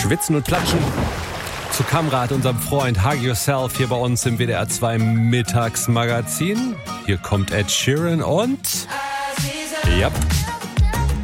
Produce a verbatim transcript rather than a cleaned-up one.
Schwitzen und Klatschen zu Kamrat, unserem Freund Hug Yourself, hier bei uns im W D R zwei Mittagsmagazin. Hier kommt Ed Sheeran und... Ja.